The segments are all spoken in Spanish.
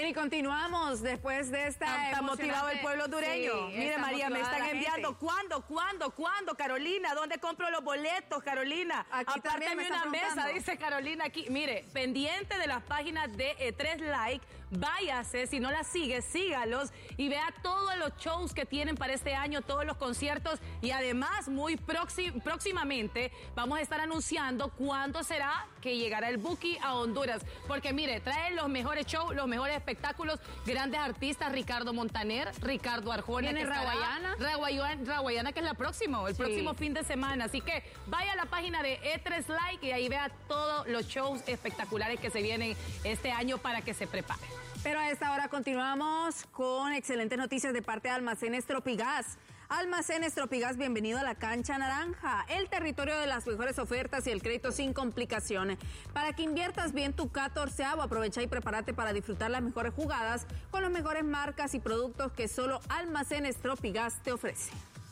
Bien, y continuamos después de esta. Está motivado el pueblo hondureño. Sí, mire, María, me están enviando. ¿Cuándo, Carolina? ¿Dónde compro los boletos, Carolina? Apárteme una mesa, dice Carolina aquí. Mire, pendiente de las páginas de E3 Like, váyase, si no las sigue, sígalos y vea todos los shows que tienen para este año, todos los conciertos, y además muy próximamente vamos a estar anunciando cuándo será que llegará el Buki a Honduras, porque mire, traen los mejores shows, los mejores espectáculos, grandes artistas, Ricardo Montaner, Ricardo Arjona, ¿Tiene Raguayana? Raguayana, que es el próximo fin de semana, así que vaya a la página de E3 Like y ahí vea todos los shows espectaculares que se vienen este año para que se prepare. Pero a esta hora continuamos con excelentes noticias de parte de Almacenes Tropigas. Almacenes Tropigas, bienvenido a la cancha naranja, el territorio de las mejores ofertas y el crédito sin complicaciones. Para que inviertas bien tu 14avo, aprovecha y prepárate para disfrutar las mejores jugadas con las mejores marcas y productos que solo Almacenes Tropigas te ofrece.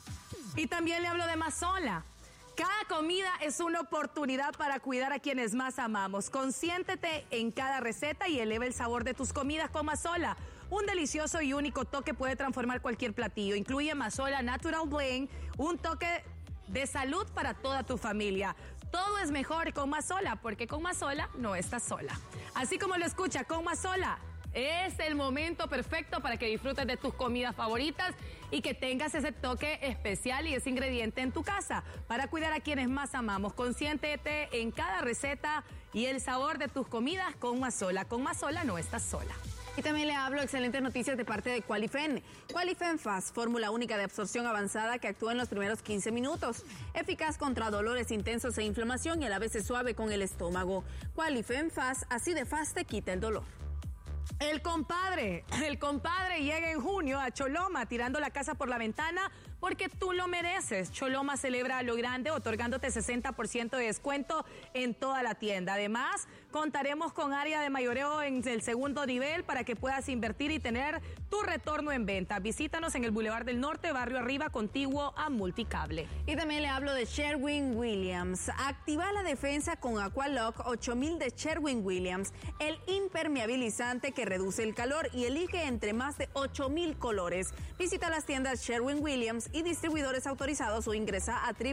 Y también le hablo de Mazola. Cada comida es una oportunidad para cuidar a quienes más amamos. Consiéntete en cada receta y eleva el sabor de tus comidas con Mazola. Un delicioso y único toque puede transformar cualquier platillo. Incluye Mazola Natural Blend, un toque de salud para toda tu familia. Todo es mejor con Mazola, porque con Mazola no estás sola. Así como lo escucha, con Mazola es el momento perfecto para que disfrutes de tus comidas favoritas y que tengas ese toque especial y ese ingrediente en tu casa para cuidar a quienes más amamos. Consiéntete en cada receta y el sabor de tus comidas con Mazola. Con Mazola no estás sola. Y también le hablo excelentes noticias de parte de Qualifen. Qualifen Fast, fórmula única de absorción avanzada que actúa en los primeros 15 minutos. Eficaz contra dolores intensos e inflamación y a la vez es suave con el estómago. Qualifen Fast, así de fast te quita el dolor. El compadre llega en junio a Choloma tirando la casa por la ventana porque tú lo mereces. Choloma celebra a lo grande otorgándote 60% de descuento en toda la tienda. Además, contaremos con área de mayoreo en el segundo nivel para que puedas invertir y tener tu retorno en venta. Visítanos en el Boulevard del Norte, barrio arriba, contiguo a Multicable. Y también le hablo de Sherwin-Williams. Activa la defensa con Aqualock 8000 de Sherwin-Williams, el impermeabilizante que reduce el calor, y elige entre más de 8000 colores. Visita las tiendas Sherwin-Williams y distribuidores autorizados o ingresa a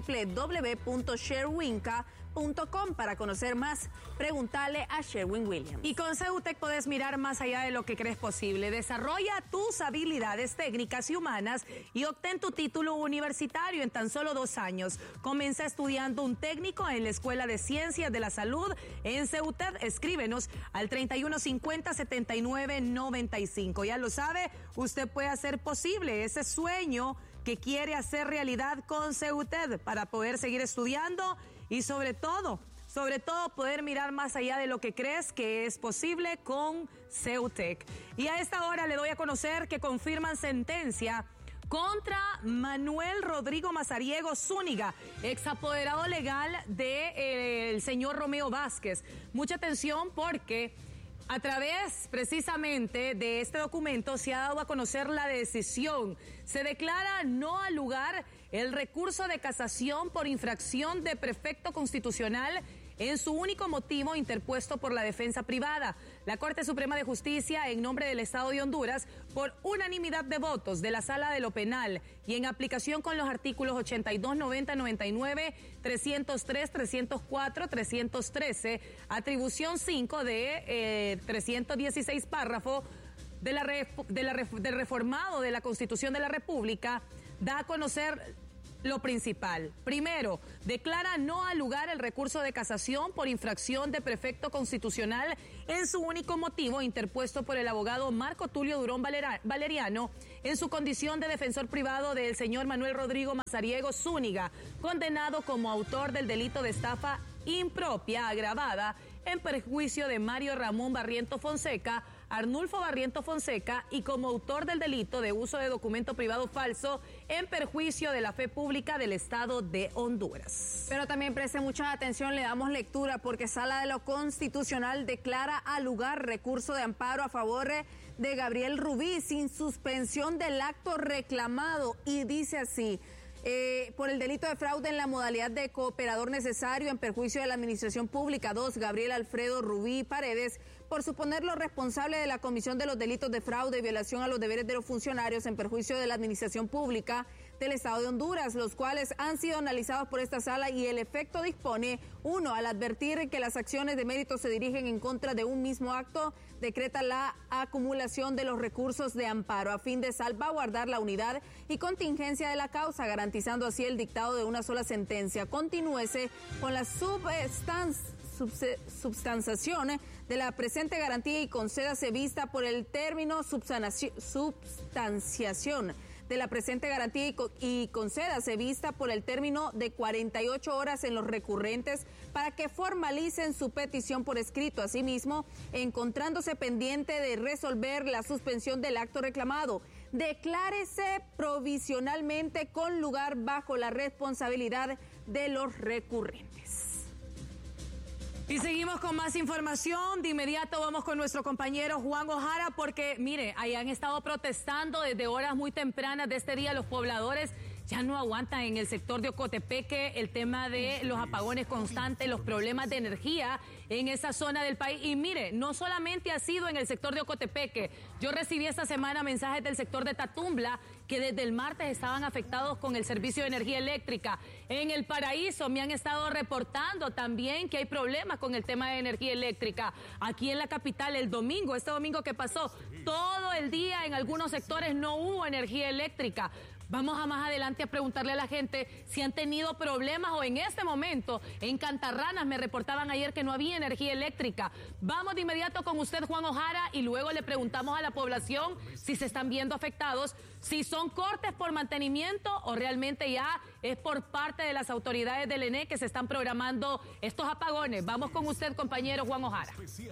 www.sherwinca.com para conocer más. Pregúntale a Sherwin-Williams. Y con Ceutec puedes mirar más allá de lo que crees posible. Desarrolla tus habilidades técnicas y humanas y obtén tu título universitario en tan solo 2 años. Comienza estudiando un técnico en la Escuela de Ciencias de la Salud en Ceutec. Escríbenos al 3150-7995. Ya lo sabe, usted puede hacer posible ese sueño que quiere hacer realidad con Ceutec para poder seguir estudiando y sobre todo poder mirar más allá de lo que crees que es posible con Ceutec. Y a esta hora le doy a conocer que confirman sentencia contra Manuel Rodrigo Mazariego Zúñiga, ex apoderado legal del señor Romeo Vázquez. Mucha atención porque a través precisamente de este documento se ha dado a conocer la decisión. Se declara no al lugar el recurso de casación por infracción de prefecto constitucional en su único motivo interpuesto por la defensa privada. La Corte Suprema de Justicia, en nombre del Estado de Honduras, por unanimidad de votos de la Sala de lo Penal y en aplicación con los artículos 82, 90, 99, 303, 304, 313, atribución 5 de 316 párrafo del reformado de la Constitución de la República, da a conocer lo principal. Primero, declara no al lugar el recurso de casación por infracción de prefecto constitucional en su único motivo interpuesto por el abogado Marco Tulio Durón Valeriano en su condición de defensor privado del señor Manuel Rodrigo Mazariego Zúñiga, condenado como autor del delito de estafa impropia agravada en perjuicio de Mario Ramón Barriento Fonseca, Arnulfo Barriento Fonseca, y como autor del delito de uso de documento privado falso en perjuicio de la fe pública del Estado de Honduras. Pero también preste mucha atención, le damos lectura porque Sala de lo Constitucional declara al lugar recurso de amparo a favor de Gabriel Rubí sin suspensión del acto reclamado, y dice así: por el delito de fraude en la modalidad de cooperador necesario en perjuicio de la administración pública. 2. Gabriel Alfredo Rubí Paredes, por suponerlo responsable de la comisión de los delitos de fraude y violación a los deberes de los funcionarios en perjuicio de la administración pública del Estado de Honduras, los cuales han sido analizados por esta sala y el efecto dispone: 1. Al advertir que las acciones de mérito se dirigen en contra de un mismo acto, decreta la acumulación de los recursos de amparo a fin de salvaguardar la unidad y contingencia de la causa, garantizando así el dictado de una sola sentencia. Continúese con la substanciación de la presente garantía y concédase vista por el término substanciación de la presente garantía y concédase vista por el término de 48 horas en los recurrentes para que formalicen su petición por escrito. Asimismo, encontrándose pendiente de resolver la suspensión del acto reclamado, declárese provisionalmente con lugar bajo la responsabilidad de los recurrentes. Y seguimos con más información. De inmediato vamos con nuestro compañero Juan Ojara, porque mire, ahí han estado protestando desde horas muy tempranas de este día. Los pobladores ya no aguantan en el sector de Ocotepeque el tema de los apagones constantes, los problemas de energía en esa zona del país. Y mire, no solamente ha sido en el sector de Ocotepeque. Yo recibí esta semana mensajes del sector de Tatumbla que desde el martes estaban afectados con el servicio de energía eléctrica. En El Paraíso me han estado reportando también que hay problemas con el tema de energía eléctrica. Aquí en la capital, este domingo que pasó, todo el día en algunos sectores no hubo energía eléctrica. Vamos a más adelante a preguntarle a la gente si han tenido problemas o en este momento en Cantarranas me reportaban ayer que no había energía eléctrica. Vamos de inmediato con usted, Juan Ojara, y luego le preguntamos a la población si se están viendo afectados, si son cortes por mantenimiento o realmente ya es por parte de las autoridades del ENE que se están programando estos apagones. Vamos con usted, compañero Juan Ojara.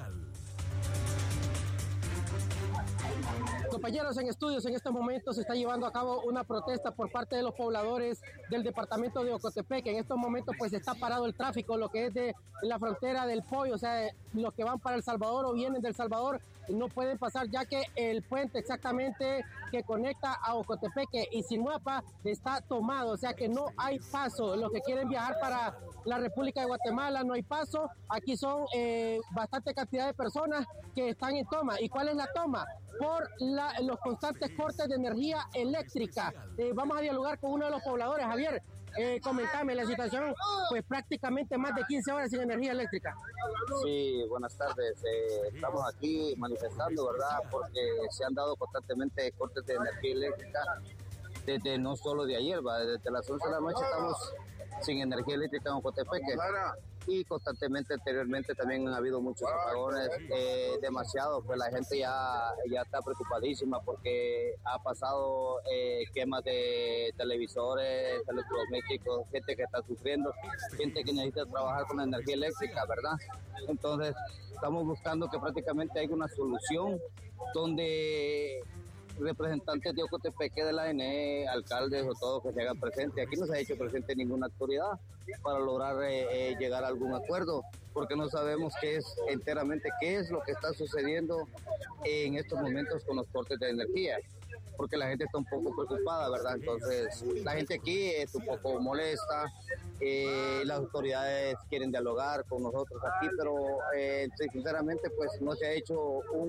Compañeros en estudios, en estos momentos se está llevando a cabo una protesta por parte de los pobladores del departamento de Ocotepeque. En estos momentos pues está parado el tráfico, lo que es de la frontera del Pollo, o sea, los que van para El Salvador o vienen del Salvador no pueden pasar, ya que el puente exactamente que conecta a Ocotepeque y Sinuapa está tomado, o sea que no hay paso. Los que quieren viajar para la República de Guatemala no hay paso. Aquí son bastante cantidad de personas que están en toma. ¿Y cuál es la toma? Por los constantes cortes de energía eléctrica. Vamos a dialogar con uno de los pobladores. Javier, comentame la situación, pues prácticamente más de 15 horas sin energía eléctrica. Sí, buenas tardes. Estamos aquí manifestando, ¿verdad? Porque se han dado constantemente cortes de energía eléctrica desde no solo de ayer, desde las 11 de la noche estamos sin energía eléctrica en Ocotepeque. Y constantemente anteriormente también han habido muchos apagones, demasiado, pues la gente ya está preocupadísima porque ha pasado quemas de televisores, electrodomésticos, gente que está sufriendo, gente que necesita trabajar con energía eléctrica, ¿verdad? Entonces estamos buscando que prácticamente haya una solución donde representantes de Ocotepeque, de la ENE, alcaldes o todos que se hagan presentes. Aquí no se ha hecho presente ninguna autoridad para lograr llegar a algún acuerdo, porque no sabemos qué es lo que está sucediendo en estos momentos con los cortes de energía, porque la gente está un poco preocupada, ¿verdad? Entonces, la gente aquí es un poco molesta, las autoridades quieren dialogar con nosotros aquí, pero sinceramente, pues no se ha hecho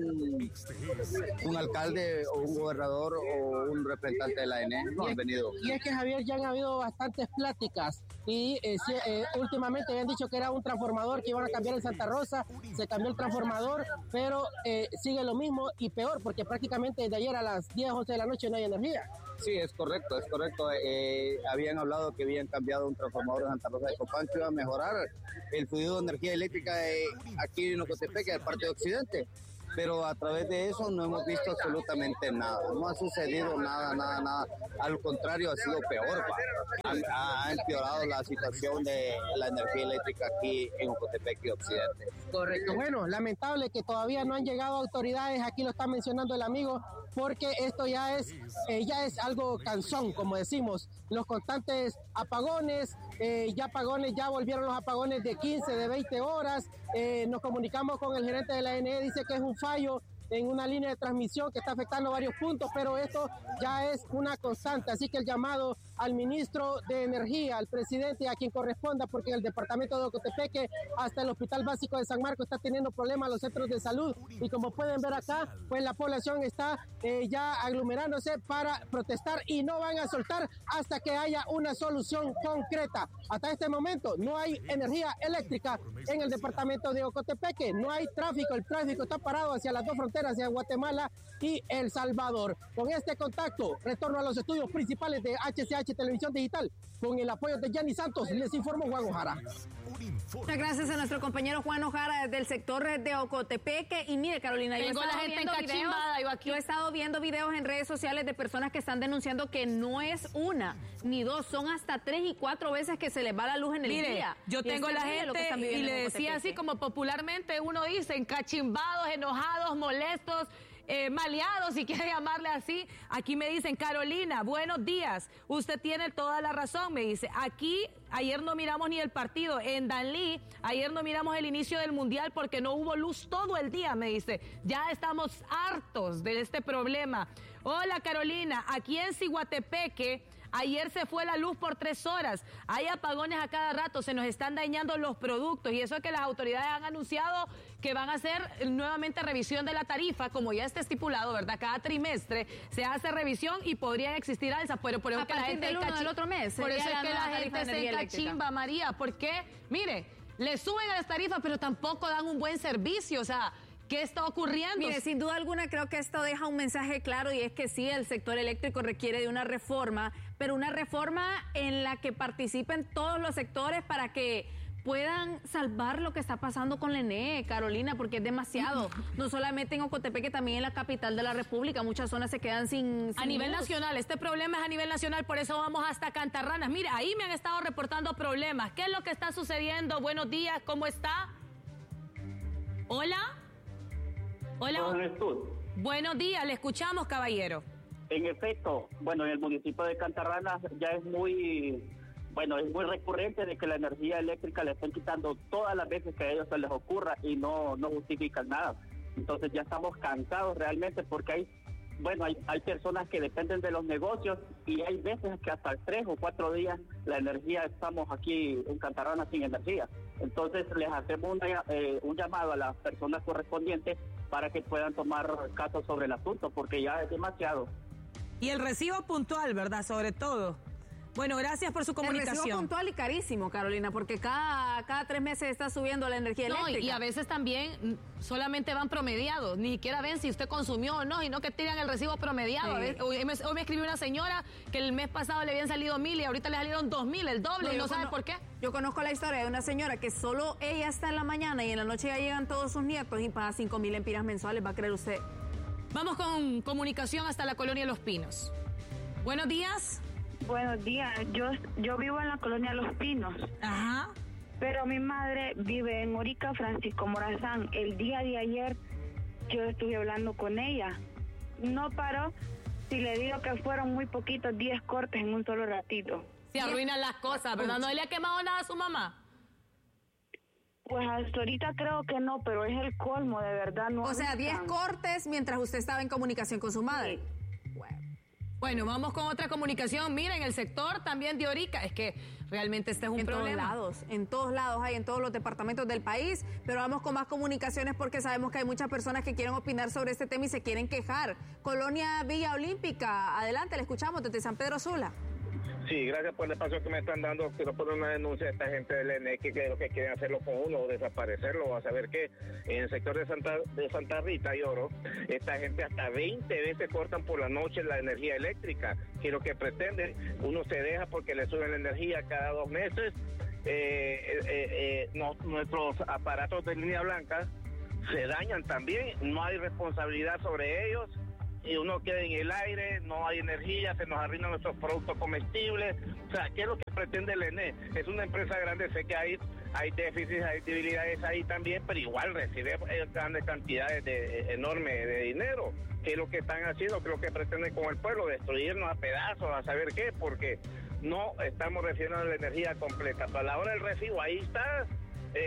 un alcalde o un gobernador o un representante de la ENE, no han venido. Y es que, Javier, ya han habido bastantes pláticas y últimamente habían dicho que era un transformador que iban a cambiar en Santa Rosa, se cambió el transformador, pero sigue lo mismo y peor, porque prácticamente desde ayer a las 10, 11 de la noche no hay energía. Sí, es correcto. Habían hablado que habían cambiado un transformador en Santa Rosa de Copán que iba a mejorar el fluido de energía eléctrica aquí en Ocotepeque, de parte de Occidente. Pero a través de eso no hemos visto absolutamente nada. No ha sucedido nada. Al contrario, ha sido peor. Ha empeorado la situación de la energía eléctrica aquí en Ocotepeque Occidente. Correcto. Bueno, lamentable que todavía no han llegado autoridades. Aquí lo está mencionando el amigo, porque esto ya es algo cansón, como decimos. Los constantes apagones, ya volvieron los apagones de 15, de 20 horas. Nos comunicamos con el gerente de la ENE, dice que es un fallo en una línea de transmisión que está afectando varios puntos, pero esto ya es una constante, así que el llamado al ministro de Energía, al presidente, a quien corresponda, porque en el departamento de Ocotepeque, hasta el Hospital Básico de San Marcos está teniendo problemas los centros de salud, y como pueden ver acá, pues la población está ya aglomerándose para protestar y no van a soltar hasta que haya una solución concreta. Hasta este momento no hay energía eléctrica en el departamento de Ocotepeque, no hay tráfico, el tráfico está parado hacia las dos fronteras, hacia Guatemala y El Salvador. Con este contacto, retorno a los estudios principales de HCH Televisión Digital, con el apoyo de Yanni Santos, les informo Juan Ojara. Muchas gracias a nuestro compañero Juan Ojara desde el sector de Ocotepeque. Y mire, Carolina, tengo la gente encachimbada, yo he estado viendo videos en redes sociales de personas que están denunciando que no es una ni dos, son hasta 3 y 4 veces que se les va la luz en el día. Yo tengo la gente y le decía así como popularmente uno dice, encachimbados, enojados, molestos, maleados, si quiere llamarle así. Aquí me dicen, Carolina, buenos días, usted tiene toda la razón, me dice, aquí ayer no miramos ni el partido, en Danlí ayer no miramos el inicio del mundial porque no hubo luz todo el día, me dice, ya estamos hartos de este problema. Hola Carolina, aquí en Ciguatepeque ayer se fue la luz por 3 horas, hay apagones a cada rato, se nos están dañando los productos y eso es que las autoridades han anunciado que van a hacer nuevamente revisión de la tarifa, como ya está estipulado, ¿verdad? Cada trimestre se hace revisión y podrían existir alzas, pero por eso que la gente del otro mes. Por eso es que la gente se encachimba, María, porque, mire, le suben a las tarifas, pero tampoco dan un buen servicio, o sea, ¿qué está ocurriendo? Mire, sin duda alguna creo que esto deja un mensaje claro y es que sí, el sector eléctrico requiere de una reforma, pero una reforma en la que participen todos los sectores para que puedan salvar lo que está pasando con la ENE, Carolina, porque es demasiado. No solamente en Ocotepeque, también en la capital de la República. Muchas zonas se quedan sin a nivel luz. Nacional, este problema es a nivel nacional, por eso vamos hasta Cantarranas. Mira, ahí me han estado reportando problemas. ¿Qué es lo que está sucediendo? Buenos días, ¿cómo está? Hola. Hola. Buenos días, le escuchamos, caballero. En efecto, bueno, en el municipio de Cantarranas ya es muy recurrente de que la energía eléctrica le estén quitando todas las veces que a ellos se les ocurra y no justifican nada. Entonces ya estamos cansados realmente porque hay personas que dependen de los negocios y hay veces que hasta 3 o 4 días la energía, estamos aquí en Cantarranas sin energía. Entonces les hacemos un llamado a las personas correspondientes para que puedan tomar caso sobre el asunto porque ya es demasiado. Y el recibo puntual, ¿verdad? Sobre todo. Bueno, gracias por su comunicación. El recibo puntual y carísimo, Carolina, porque cada 3 meses está subiendo la energía eléctrica. Y a veces también solamente van promediados, ni siquiera ven si usted consumió o no, y no que tiran el recibo promediado. Sí. Hoy me escribió una señora que el mes pasado le habían salido 1,000 y ahorita le salieron 2,000, el doble, y no sabe por qué. Yo conozco la historia de una señora que solo ella está en la mañana y en la noche ya llegan todos sus nietos y paga 5,000 empiras mensuales, ¿va a creer usted? Vamos con comunicación hasta la colonia Los Pinos. Buenos días. Buenos días, yo vivo en la colonia Los Pinos. Ajá. Pero mi madre vive en Orica, Francisco Morazán. El día de ayer yo estuve hablando con ella. No paró, si le digo que fueron muy poquitos, 10 cortes en un solo ratito. Se arruinan las cosas, ¿verdad? ¿No le ha quemado nada a su mamá? Pues hasta ahorita creo que no, pero es el colmo, de verdad. No, o sea, 10 cortes mientras usted estaba en comunicación con su madre. Sí. Bueno, vamos con otra comunicación. Miren, el sector también de Orica, es que realmente este es un problema. En todos lados hay, en todos los departamentos del país, pero vamos con más comunicaciones porque sabemos que hay muchas personas que quieren opinar sobre este tema y se quieren quejar. Colonia Villa Olímpica, adelante, le escuchamos desde San Pedro Sula. Sí, gracias por el espacio que me están dando. Quiero poner una denuncia a esta gente del ENE que creo que quieren hacerlo con uno o desaparecerlo o a saber qué. En el sector de Santa Rita y Oro, esta gente hasta 20 veces cortan por la noche la energía eléctrica. Que lo que pretenden, uno se deja porque le suben la energía cada 2 meses. Nuestros aparatos de línea blanca se dañan también, no hay responsabilidad sobre ellos. Y uno queda en el aire, no hay energía, se nos arruinan nuestros productos comestibles. O sea, ¿qué es lo que pretende el ENE? Es una empresa grande, sé que hay déficits, hay debilidades ahí también, pero igual recibe grandes cantidades enormes de dinero. ¿Qué es lo que están haciendo? ¿Qué es lo que pretenden con el pueblo? Destruirnos a pedazos, a saber qué, porque no estamos recibiendo la energía completa. Para la hora del recibo, ahí está.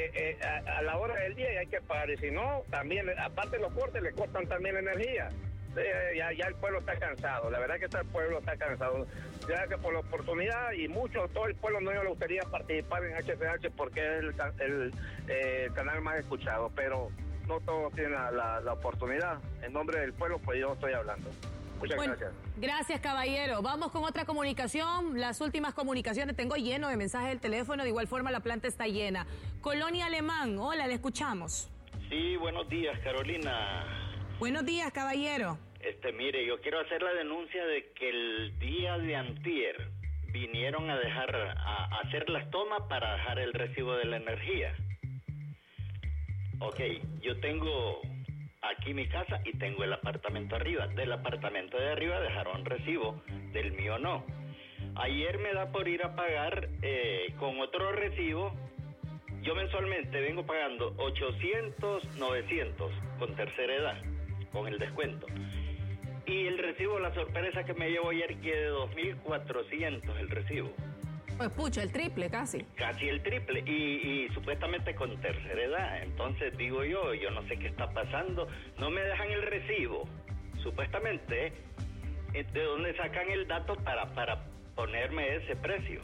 A la hora del día hay que pagar, y si no, también, aparte de los cortes, le cortan también la energía. ya el pueblo está cansado, la verdad que el pueblo está cansado. Gracias por la oportunidad y todo el pueblo no le gustaría participar en HCH porque es el canal más escuchado, pero no todos tienen la oportunidad. En nombre del pueblo, pues yo estoy hablando. Muchas gracias. Gracias, caballero. Vamos con otra comunicación. Las últimas comunicaciones, tengo lleno de mensajes del teléfono, de igual forma la planta está llena. Colonia Alemán, hola, le escuchamos. Sí, buenos días, Carolina. Buenos días, caballero. Mire, yo quiero hacer la denuncia de que el día de antier vinieron a hacer las tomas para dejar el recibo de la energía. Ok, yo tengo aquí mi casa y tengo el apartamento arriba. Del apartamento de arriba dejaron recibo, del mío no. Ayer me da por ir a pagar con otro recibo. Yo mensualmente vengo pagando 800, 900 con tercera edad, con el descuento. Y el recibo, la sorpresa que me llevo ayer, que de 2.400 el recibo. Pues pucha, el triple casi. Casi el triple y supuestamente con tercera edad. Entonces digo yo no sé qué está pasando. No me dejan el recibo. Supuestamente, ¿de dónde sacan el dato para ponerme ese precio?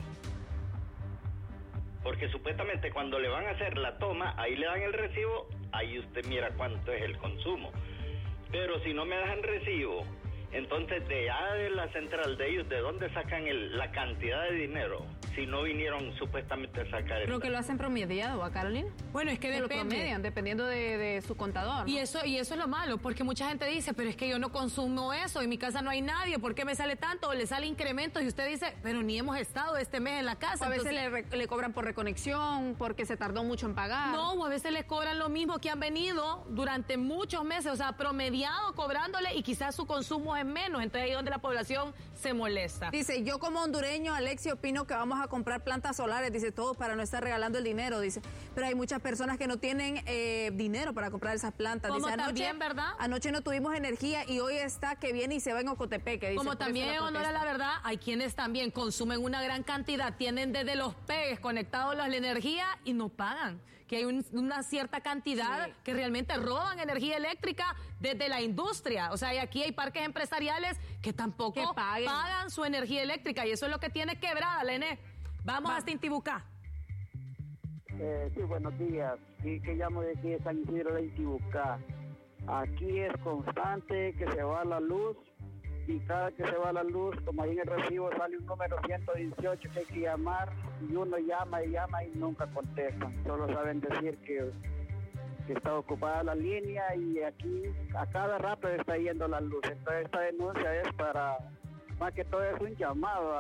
Porque supuestamente cuando le van a hacer la toma, ahí le dan el recibo, ahí usted mira cuánto es el consumo. Pero si no me dejan recibo, entonces de allá de la central de ellos, ¿de dónde sacan la cantidad de dinero? Si no vinieron supuestamente a sacar Creo que lo hacen promediado, ¿a Carolina? Bueno, es que lo promedian, dependiendo de su contador, ¿no? Y eso es lo malo, porque mucha gente dice, pero es que yo no consumo eso, en mi casa no hay nadie, ¿por qué me sale tanto? O le sale incrementos y usted dice, pero ni hemos estado este mes en la casa. O a veces le cobran por reconexión, porque se tardó mucho en pagar. No, o a veces les cobran lo mismo que han venido durante muchos meses, o sea, promediado cobrándole y quizás su consumo es menos, entonces ahí es donde la población se molesta. Dice, yo como hondureño, Alexi, opino que vamos a comprar plantas solares, dice, todos para no estar regalando el dinero, dice, pero hay muchas personas que no tienen dinero para comprar esas plantas. Como dice, también, ¿verdad? Anoche no tuvimos energía y hoy está que viene y se va en Ocotepeque. Dice, como también, honor a la verdad, hay quienes también consumen una gran cantidad, tienen desde los pegues conectados a la energía y no pagan. Que hay una cierta cantidad que realmente roban energía eléctrica desde la industria. O sea, y aquí hay parques empresariales que tampoco pagan su energía eléctrica y eso es lo que tiene quebrada la ENE. Vamos hasta Intibucá. Sí, buenos días. Sí, que llamo de aquí de San Isidro de Intibucá. Aquí es constante que se va la luz y cada que se va la luz, como ahí en el recibo sale un número 118 que hay que llamar y uno llama y llama y nunca contestan. Solo saben decir que está ocupada la línea y aquí a cada rato está yendo la luz. Entonces esta denuncia es para, más que todo es un llamado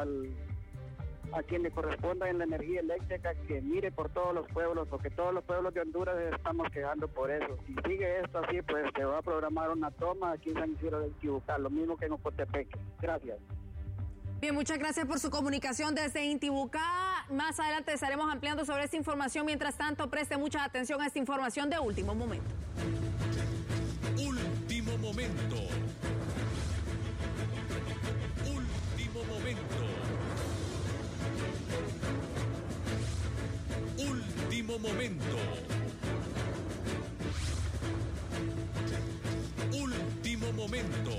a quien le corresponda en la energía eléctrica que mire por todos los pueblos, porque todos los pueblos de Honduras estamos quejando por eso. Si sigue esto así, pues se va a programar una toma aquí en San Isidro del Intibucá, lo mismo que en Ocotepeque. Gracias. Bien, muchas gracias por su comunicación desde Intibucá. Más adelante estaremos ampliando sobre esta información. Mientras tanto, preste mucha atención a esta información de último momento. Último momento. Último momento. Último momento. Último momento.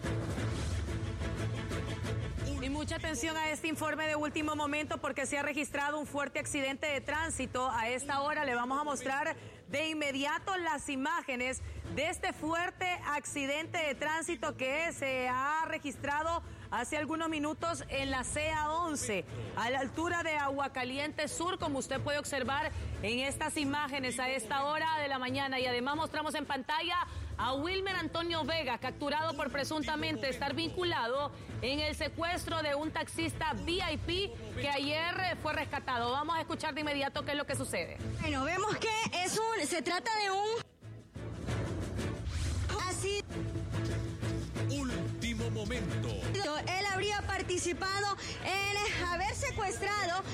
Y mucha atención a este informe de último momento porque se ha registrado un fuerte accidente de tránsito. A esta hora le vamos a mostrar de inmediato las imágenes de este fuerte accidente de tránsito que se ha registrado hace algunos minutos en la CA11, a la altura de Aguacaliente Sur, como usted puede observar en estas imágenes a esta hora de la mañana. Y además mostramos en pantalla a Wilmer Antonio Vega, capturado por presuntamente estar vinculado en el secuestro de un taxista VIP que ayer fue rescatado. Vamos a escuchar de inmediato qué es lo que sucede. Bueno, vemos que se trata de un... Así... Último momento. Él habría participado en haber secuestrado